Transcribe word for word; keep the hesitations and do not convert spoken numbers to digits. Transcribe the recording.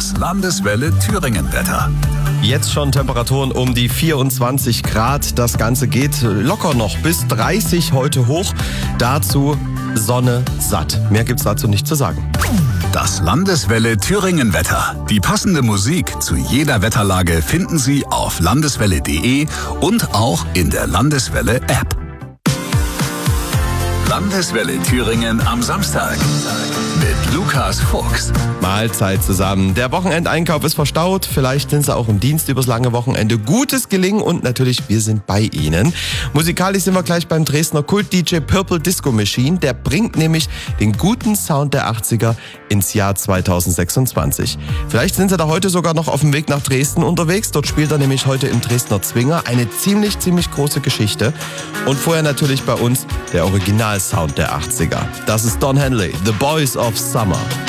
Das Landeswelle Thüringen-Wetter. Jetzt schon Temperaturen um die vierundzwanzig Grad. Das Ganze geht locker noch bis dreißig heute hoch. Dazu Sonne satt. Mehr gibt's dazu nicht zu sagen. Das Landeswelle Thüringen-Wetter. Die passende Musik zu jeder Wetterlage finden Sie auf landeswelle punkt de und auch in der Landeswelle-App. Landeswelle Thüringen am Samstag mit Lukas Fuchs. Mahlzeit zusammen. Der Wochenendeinkauf ist verstaut. Vielleicht sind Sie auch im Dienst übers lange Wochenende. Gutes Gelingen und natürlich, wir sind bei Ihnen. Musikalisch sind wir gleich beim Dresdner Kult-D J Purple Disco Machine. Der bringt nämlich den guten Sound der achtziger ins Jahr zweitausendsechsundzwanzig. Vielleicht sind Sie da heute sogar noch auf dem Weg nach Dresden unterwegs. Dort spielt er nämlich heute im Dresdner Zwinger eine ziemlich, ziemlich große Geschichte. Und vorher natürlich bei uns der Originalsound der achtziger. Das ist Don Henley, The Boys of Summer.